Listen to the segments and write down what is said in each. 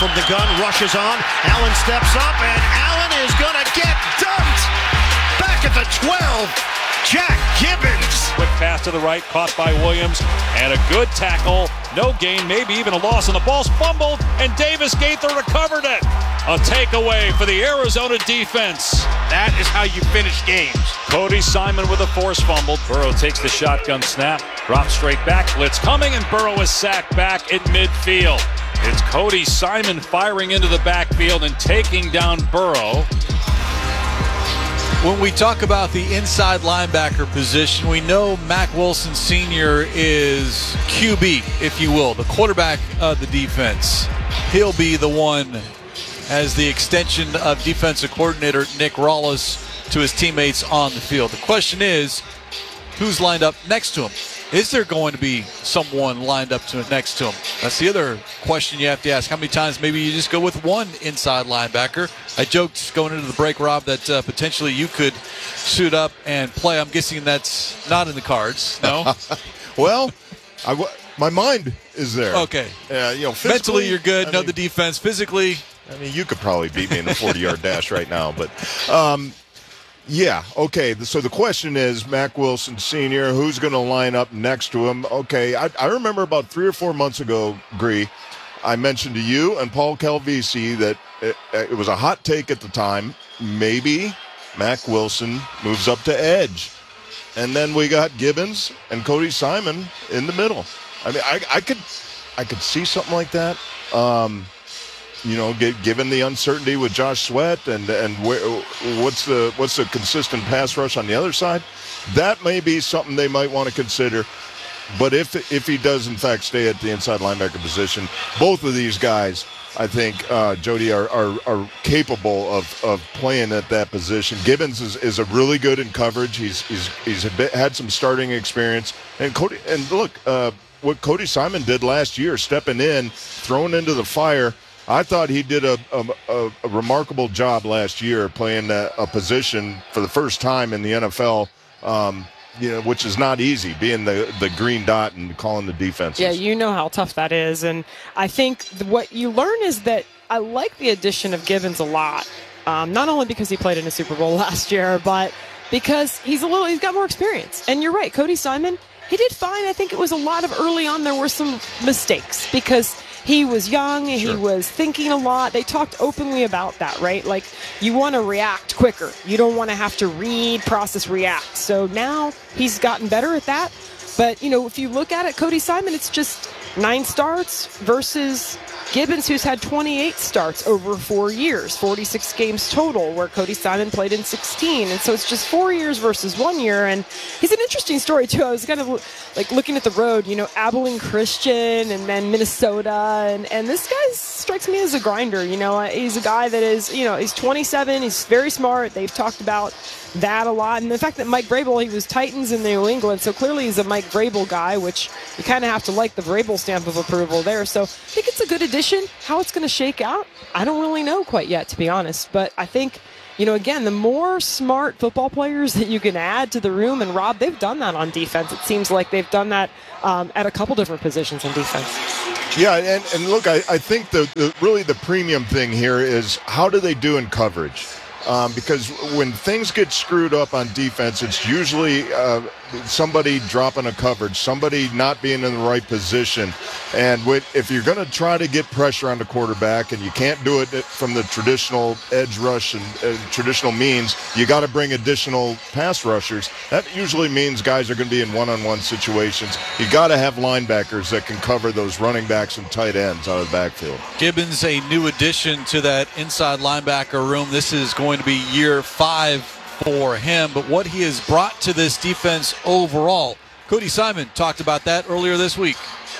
from the gun, rushes on. Allen steps up, and Allen is going to get dumped. Back at the 12. Jack Gibbens. Quick pass to the right, caught by Williams, and a good tackle. No gain, maybe even a loss, and the ball's fumbled, and Davis Gaither recovered it. A takeaway for the Arizona defense. That is how you finish games. Cody Simon with a forced fumble. Burrow takes the shotgun snap, drops straight back, blitz coming, and Burrow is sacked back at midfield. It's Cody Simon firing into the backfield and taking down Burrow. When we talk about the inside linebacker position, we know Mack Wilson Sr. is QB, if you will, the quarterback of the defense. He'll be the one as the extension of defensive coordinator Nick Rallis to his teammates on the field. The question is, who's lined up next to him? Is there going to be someone lined up next to him? That's the other question you have to ask. How many times maybe you just go with one inside linebacker? I joked going into the break, Rob, that potentially you could suit up and play. I'm guessing that's not in the cards, no? Well, my mind is there. Okay. Mentally you're good, know the defense. Physically, I mean, you could probably beat me in the 40-yard dash right now, but yeah, okay. So the question is, Mack Wilson Sr., who's going to line up next to him? Okay, I remember about 3 or 4 months ago, Gree, I mentioned to you and Paul Calvisi that it was a hot take at the time. Maybe Mack Wilson moves up to edge. And then we got Gibbons and Cody Simon in the middle. I mean, I could see something like that. Given the uncertainty with Josh Sweat and what's the consistent pass rush on the other side, that may be something they might want to consider. But if he does in fact stay at the inside linebacker position, both of these guys, I think, Jody, are capable of playing at that position. Gibbons is a really good in coverage. He's had some starting experience, and Cody. And look, what Cody Simon did last year, stepping in, thrown into the fire. I thought he did a remarkable job last year playing a position for the first time in the NFL, which is not easy, being the green dot and calling the defenses. Yeah, you know how tough that is. And I think what you learn is that I like the addition of Gibbons a lot, not only because he played in a Super Bowl last year, but because he's got more experience. And you're right, Cody Simon, he did fine. I think it was a lot of early on there were some mistakes because he was young, he was thinking a lot. They talked openly about that, right? Like, you want to react quicker. You don't want to have to read, process, react. So now he's gotten better at that. But, if you look at it, Cody Simon, it's just 9 starts versus Gibbons, who's had 28 starts over 4 years, 46 games total, where Cody Simon played in 16. And so it's just 4 years versus 1 year. And he's an interesting story, too. I was kind of like looking at the road, Abilene Christian and then Minnesota. And this guy strikes me as a grinder. He's a guy that is, he's 27. He's very smart. They've talked about that a lot. And the fact that Mike Vrabel, he was Titans in New England, so clearly he's a Mike Vrabel guy, which you kind of have to like the Vrabel stamp of approval there. So I think it's a good addition. How it's going to shake out, I don't really know quite yet, to be honest. But I think, again, the more smart football players that you can add to the room, and Rob, they've done that on defense. It seems like they've done that at a couple different positions on defense. Yeah, and look, I think really the premium thing here is how do they do in coverage? Because when things get screwed up on defense, it's usually somebody dropping a coverage, somebody not being in the right position. And if you're going to try to get pressure on the quarterback and you can't do it from the traditional edge rush and traditional means, you got to bring additional pass rushers. That usually means guys are going to be in one-on-one situations. You got to have linebackers that can cover those running backs and tight ends out of the backfield. Gibbons, a new addition to that inside linebacker room. This is going to be year 5 for him, but what he has brought to this defense overall. Cody Simon talked about that earlier this week.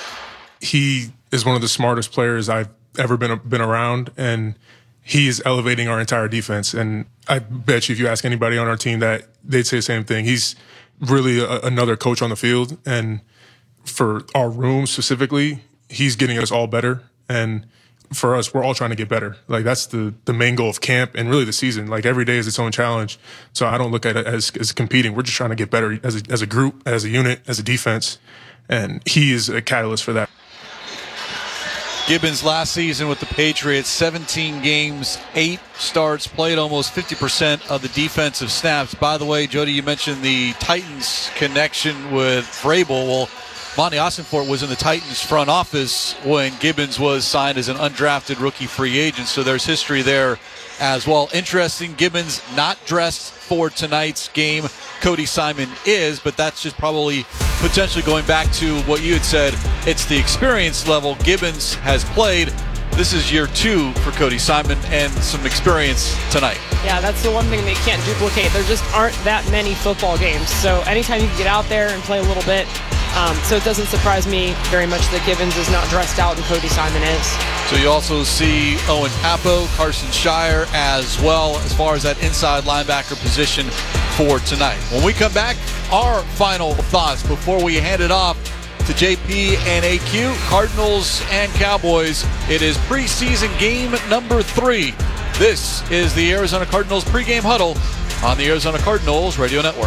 He is one of the smartest players I've ever been around, and he is elevating our entire defense. And I bet you if you ask anybody on our team that they'd say the same thing. He's really another coach on the field, and for our room specifically, he's getting us all better. And for us, we're all trying to get better. Like, that's the main goal of camp and really the season. Like, every day is its own challenge. So I don't look at it as competing. We're just trying to get better as a group, as a unit, as a defense. And he is a catalyst for that. Gibbons last season with the Patriots, 17 games, 8 starts, played almost 50% of the defensive snaps. By the way, Jody, you mentioned the Titans connection with Vrabel. Well, Monty Ossenfort was in the Titans front office when Gibbons was signed as an undrafted rookie free agent, so there's history there as well. Interesting, Gibbons not dressed for tonight's game. Cody Simon is, but that's just probably potentially going back to what you had said. It's the experience level. Gibbons has played. This is year 2 for Cody Simon and some experience tonight. Yeah, that's the one thing they can't duplicate. There just aren't that many football games. So anytime you can get out there and play a little bit, so it doesn't surprise me very much that Gibbons is not dressed out and Cody Simon is. So you also see Owen Papo, Carson Shire as well as far as that inside linebacker position for tonight. When we come back, our final thoughts before we hand it off to JP and AQ, Cardinals and Cowboys. It is preseason game number 3. This is the Arizona Cardinals pregame huddle on the Arizona Cardinals Radio Network.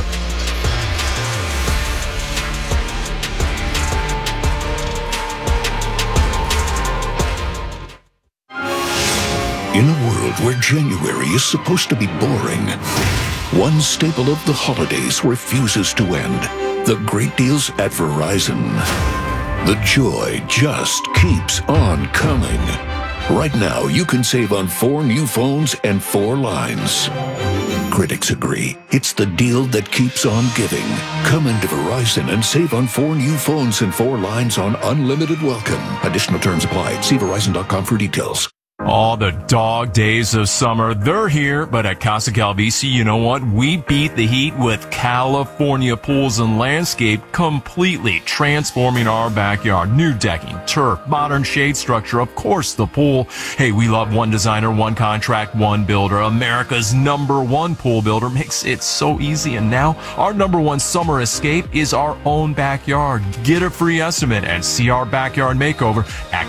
In a world where January is supposed to be boring, one staple of the holidays refuses to end. The great deals at Verizon. The joy just keeps on coming. Right now, you can save on 4 new phones and 4 lines. Critics agree. It's the deal that keeps on giving. Come into Verizon and save on 4 new phones and 4 lines on unlimited welcome. Additional terms apply. See Verizon.com for details. All the dog days of summer, they're here, but at Casa Calvisi, you know what? We beat the heat with California Pools and Landscape, completely transforming our backyard. New decking, turf, modern shade structure, of course the pool. Hey, we love one designer, one contract, one builder. America's #1 pool builder makes it so easy. And now our #1 summer escape is our own backyard. Get a free estimate and see our backyard makeover at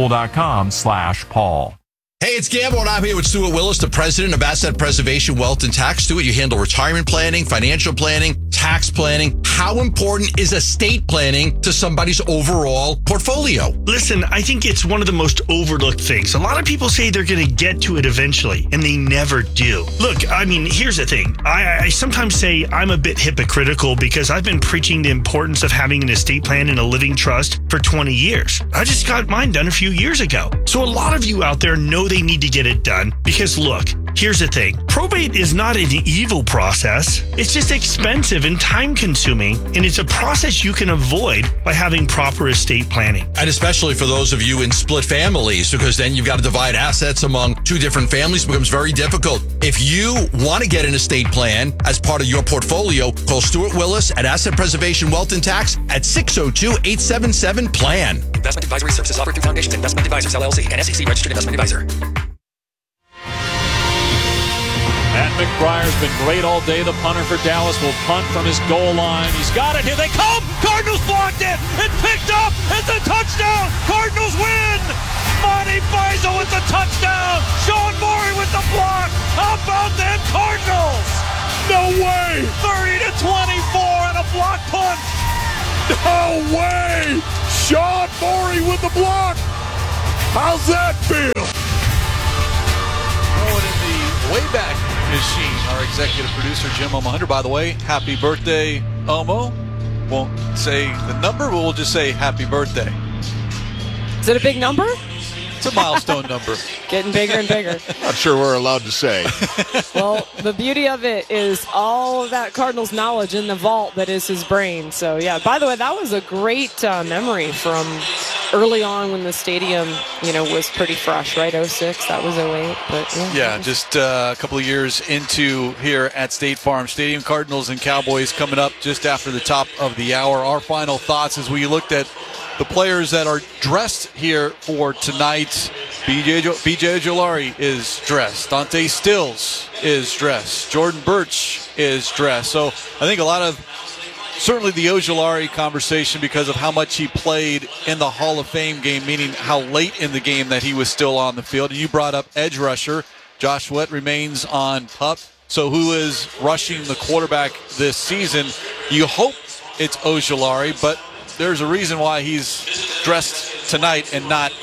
calpool.com/Paul. Hey, it's Gamble, and I'm here with Stuart Willis, the president of Asset Preservation Wealth and Tax. Stuart, you handle retirement planning, financial planning, tax planning. How important is estate planning to somebody's overall portfolio? Listen, I think it's one of the most overlooked things. A lot of people say they're going to get to it eventually, and they never do. Look, I mean, here's the thing. I sometimes say I'm a bit hypocritical because I've been preaching the importance of having an estate plan and a living trust for 20 years. I just got mine done a few years ago. So a lot of you out there know they need to get it done because, look, here's the thing. Probate is not an evil process. It's just expensive and time-consuming, and it's a process you can avoid by having proper estate planning. And especially for those of you in split families, because then you've got to divide assets among 2 different families. It becomes very difficult. If you want to get an estate plan as part of your portfolio, call Stuart Willis at Asset Preservation Wealth and Tax at 602-877-PLAN. Investment advisory services offered through Foundations Investment Advisors, LLC, and SEC registered investment advisor. Matt McBriar's been great all day. The punter for Dallas will punt from his goal line. He's got it. Here they come. Cardinals blocked it. It's picked up. It's a touchdown. Cardinals win. Monty Faisal with the touchdown. Sean Morey with the block. How about them Cardinals? No way! 30-24 and a block punt. No way! Sean Morey with the block. How's that feel? Throwing in the Wayback Machine, our executive producer, Jim Omohunter. By the way, happy birthday, Omo. Won't say the number, but we'll just say happy birthday. Is it a big number? It's a milestone number. Getting bigger and bigger. Not sure we're allowed to say. Well, the beauty of it is all of that Cardinals knowledge in the vault that is his brain. So, yeah, by the way, that was a great memory from early on when the stadium, was pretty fresh, right? 06, that was 08. But yeah, just a couple of years into here at State Farm Stadium. Cardinals and Cowboys coming up just after the top of the hour. Our final thoughts as we looked at the players that are dressed here for tonight. B.J. Ojulari is dressed. Dante Stills is dressed. Jordan Burch is dressed. So I think a lot of certainly the Ojulari conversation because of how much he played in the Hall of Fame game, meaning how late in the game that he was still on the field. And you brought up edge rusher. Josh Sweat remains on PUP. So who is rushing the quarterback this season? You hope it's Ojulari, but there's a reason why he's dressed tonight and not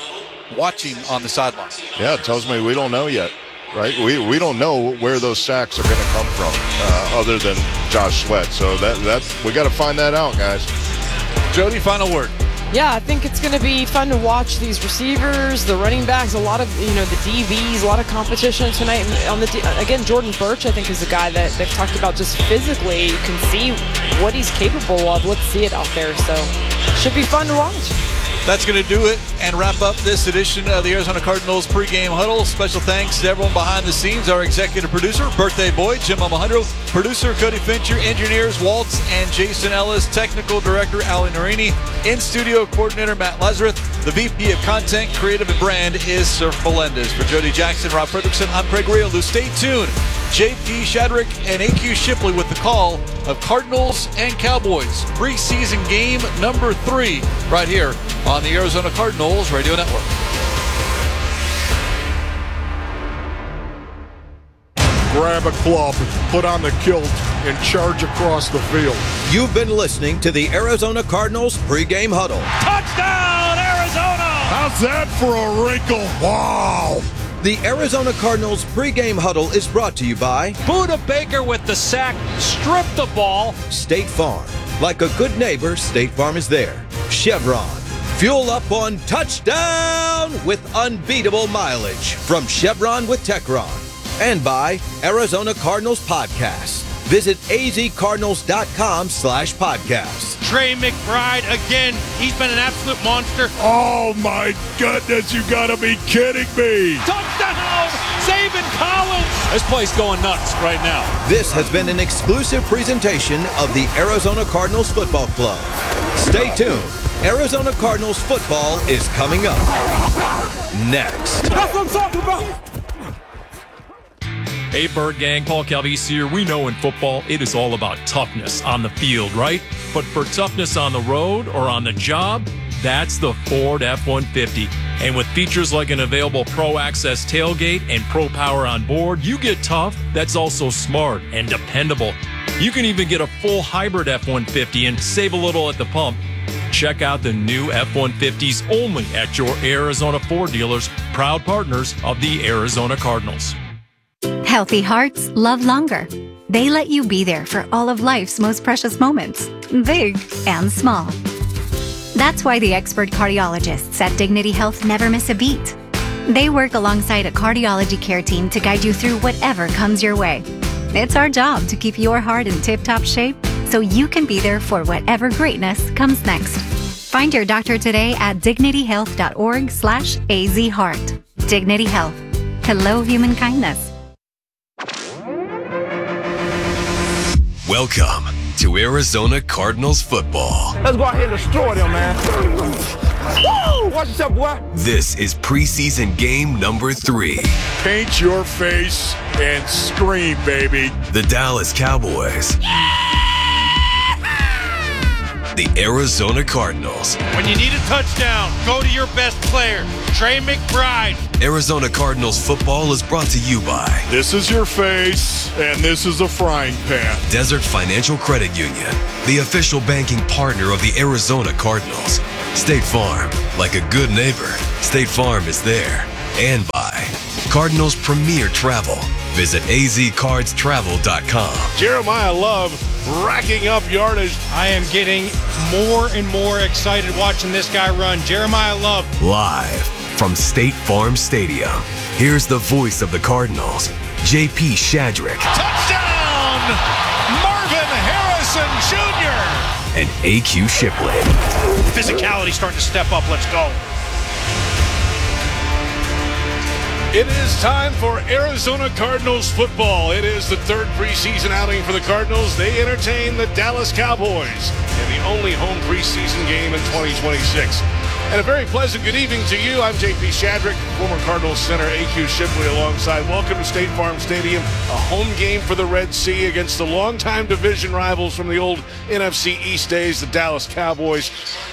watching on the sideline. Yeah, it tells me we don't know yet, right? We don't know where those sacks are going to come from other than Josh Sweat. So that's we got to find that out, guys. Jody, final word. Yeah, I think it's going to be fun to watch these receivers, the running backs, a lot of, the DBs, a lot of competition tonight. Again, Jordan Burch, I think, is a guy that they've talked about just physically. You can see what he's capable of. Let's see it out there. So should be fun to watch. That's going to do it and wrap up this edition of the Arizona Cardinals pregame huddle. Special thanks to everyone behind the scenes, our executive producer, Birthday Boy, Jim Alejandro, producer, Cody Fincher, engineers, Waltz and Jason Ellis, technical director, Ali Narini, in-studio coordinator, Matt Lazarus. The VP of Content, Creative and Brand is Sir Melendez. For Jody Jackson, Rob Fredrickson, I'm Craig Riolu. Stay tuned. JP Shadrick and AQ Shipley with the call of Cardinals and Cowboys. Preseason game number 3 right here on the Arizona Cardinals Radio Network. Grab a club, put on the kilt, and charge across the field. You've been listening to the Arizona Cardinals pregame huddle. Touchdown, Arizona! How's that for a wrinkle? Wow! The Arizona Cardinals pregame huddle is brought to you by Buda Baker with the sack, stripped the ball. State Farm. Like a good neighbor, State Farm is there. Chevron. Fuel up on touchdown with unbeatable mileage from Chevron with Techron. And by Arizona Cardinals Podcast. Visit azcardinals.com/podcast. Trey McBride again. He's been an absolute monster. Oh my goodness, you gotta be kidding me. Touchdown, Zaven Collins. This place going nuts right now. This has been an exclusive presentation of the Arizona Cardinals Football Club. Stay tuned. Arizona Cardinals football is coming up next. That's what I'm talking about. Hey, Bird Gang, Paul Calvisi here. We know in football, it is all about toughness on the field, right? But for toughness on the road or on the job, that's the Ford F-150. And with features like an available Pro Access tailgate and Pro Power on board, you get tough that's also smart and dependable. You can even get a full hybrid F-150 and save a little at the pump. Check out the new F-150s only at your Arizona Ford dealers, proud partners of the Arizona Cardinals. Healthy hearts love longer. They let you be there for all of life's most precious moments, big and small. That's why the expert cardiologists at Dignity Health never miss a beat. They work alongside a cardiology care team to guide you through whatever comes your way. It's our job to keep your heart in tip-top shape so you can be there for whatever greatness comes next. Find your doctor today at dignityhealth.org/azheart. Dignity Health. Hello, human kindness. Welcome to Arizona Cardinals football. Let's go out here and destroy them, man. Woo! Watch yourself, boy. This is preseason game number 3. Paint your face and scream, baby. The Dallas Cowboys. The Arizona Cardinals. When you need a touchdown, go to your best player, Trey McBride. Arizona Cardinals football is brought to you by This is your face, and this is a frying pan. Desert Financial Credit Union, the official banking partner of the Arizona Cardinals. State Farm. Like a good neighbor, State Farm is there. And by Cardinals Premier Travel. Visit azcardstravel.com. Jeremiah Love racking up yardage. I am getting more and more excited watching this guy run. Jeremiah Love. Live from State Farm Stadium, here's the voice of the Cardinals, JP Shadrick. Touchdown! Marvin Harrison Jr. And AQ Shipley. Physicality starting to step up. Let's go. It is time for Arizona Cardinals football. It is the third preseason outing for the Cardinals. They entertain the Dallas Cowboys in the only home preseason game in 2026. And a very pleasant good evening to you. I'm JP Shadrick, former Cardinals center AQ Shipley alongside. Welcome to State Farm Stadium, a home game for the Red Sea against the longtime division rivals from the old NFC East days, the Dallas Cowboys.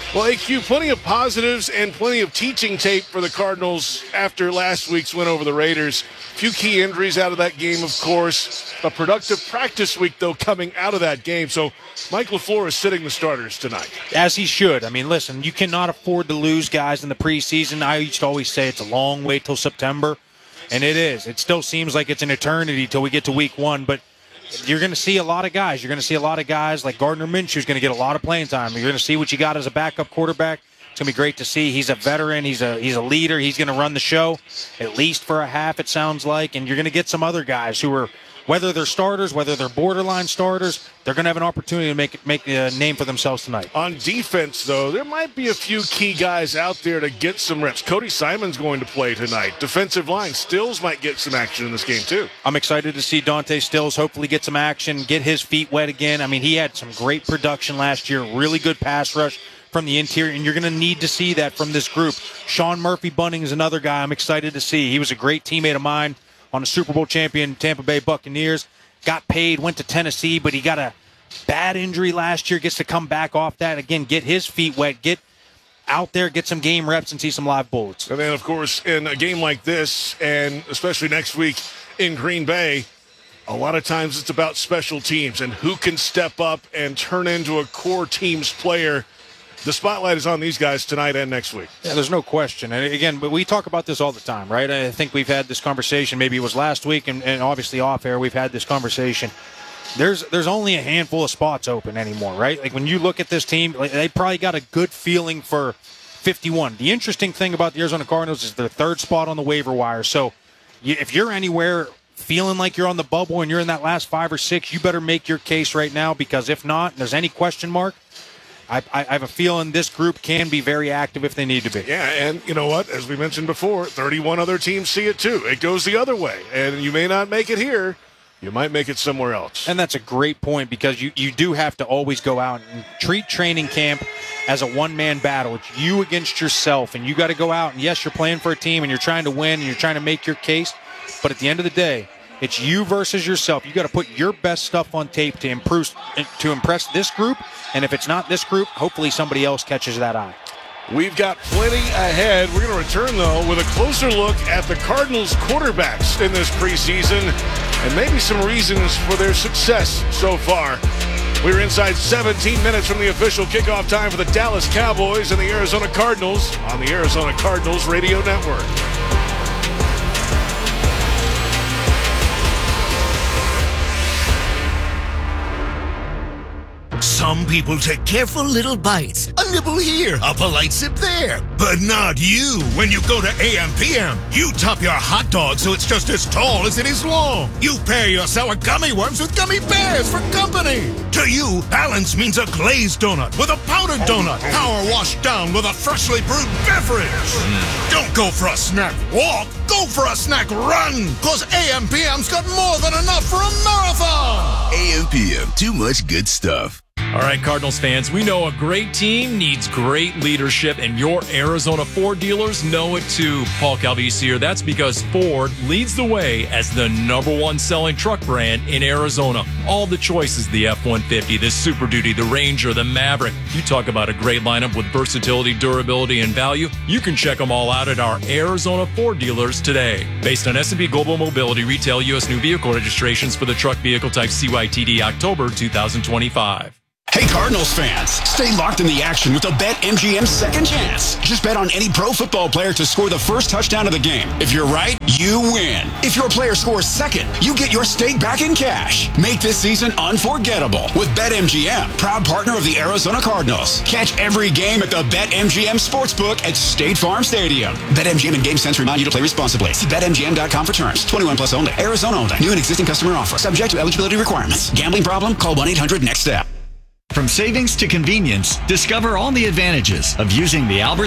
Well, AQ, plenty of positives and plenty of teaching tape for the Cardinals after last week's win over the Raiders. A few key injuries out of that game, of course. A productive practice week, though, coming out of that game. So Mike LaFleur is sitting the starters tonight. As he should. I mean, listen, you cannot afford to lose guys in the preseason. I used to always say it's a long wait till September, and it is. It still seems like it's an eternity till we get to week 1, but you're going to see a lot of guys. You're going to see a lot of guys like Gardner Minshew's going to get a lot of playing time. You're going to see what you got as a backup quarterback. It's going to be great to see. He's a veteran. He's a leader. He's going to run the show, at least for a half, it sounds like. And you're going to get some other guys who are, whether they're starters, whether they're borderline starters, they're going to have an opportunity to make a name for themselves tonight. On defense, though, there might be a few key guys out there to get some reps. Cody Simon's going to play tonight. Defensive line, Stills might get some action in this game, too. I'm excited to see Dante Stills hopefully get some action, get his feet wet again. I mean, he had some great production last year, really good pass rush from the interior, and you're going to need to see that from this group. Sean Murphy-Bunting is another guy I'm excited to see. He was a great teammate of mine on the Super Bowl champion Tampa Bay Buccaneers. Got paid, went to Tennessee, but he got a bad injury last year, gets to come back off that. Again, get his feet wet, get out there, get some game reps, and see some live bullets. And then, of course, in a game like this, and especially next week in Green Bay, a lot of times it's about special teams and who can step up and turn into a core team's player. The spotlight is on these guys tonight and next week. Yeah, there's no question. And again, but we talk about this all the time, right? I think we've had this conversation. Maybe it was last week, and obviously off air, we've had this conversation. There's only a handful of spots open anymore, right? Like when you look at this team, they probably got a good feeling for 51. The interesting thing about the Arizona Cardinals is their third spot on the waiver wire. So if you're anywhere feeling like you're on the bubble and you're in that last 5 or 6, you better make your case right now, because if not, and there's any question mark, I have a feeling this group can be very active if they need to be. Yeah, and you know what? As we mentioned before, 31 other teams see it too. It goes the other way, and you may not make it here. You might make it somewhere else. And that's a great point, because you do have to always go out and treat training camp as a one-man battle. It's you against yourself, and you got to go out. And yes, you're playing for a team, and you're trying to win, and you're trying to make your case. But at the end of the day, it's you versus yourself. You got to put your best stuff on tape to impress this group. And if it's not this group, hopefully somebody else catches that eye. We've got plenty ahead. We're going to return, though, with a closer look at the Cardinals quarterbacks in this preseason and maybe some reasons for their success so far. We're inside 17 minutes from the official kickoff time for the Dallas Cowboys and the Arizona Cardinals on the Arizona Cardinals Radio Network. Some people take careful little bites. A nibble here, a polite sip there. But not you. When you go to AM/PM, you top your hot dog so it's just as tall as it is long. You pair your sour gummy worms with gummy bears for company. To you, balance means a glazed donut with a powdered donut. Power washed down with a freshly brewed beverage. Don't go for a snack walk. Go for a snack run. Cause AM/PM's got more than enough for a marathon. AM/PM, too much good stuff. All right, Cardinals fans, we know a great team needs great leadership, and your Arizona Ford dealers know it too. Paul Calvisi here. That's because Ford leads the way as the #1 selling truck brand in Arizona. All the choices, the F-150, the Super Duty, the Ranger, the Maverick. You talk about a great lineup with versatility, durability, and value. You can check them all out at our Arizona Ford dealers today. Based on S&P Global Mobility, retail U.S. new vehicle registrations for the truck vehicle type CYTD October 2025. Hey Cardinals fans, stay locked in the action with a BetMGM second chance. Just bet on any pro football player to score the first touchdown of the game. If you're right, you win. If your player scores second, you get your stake back in cash. Make this season unforgettable with BetMGM, proud partner of the Arizona Cardinals. Catch every game at the BetMGM Sportsbook at State Farm Stadium. BetMGM and GameSense remind you to play responsibly. See BetMGM.com for terms. 21 plus only. Arizona only. New and existing customer offer. Subject to eligibility requirements. Gambling problem? Call 1-800-NEXT-STEP. From savings to convenience, discover all the advantages of using the Albert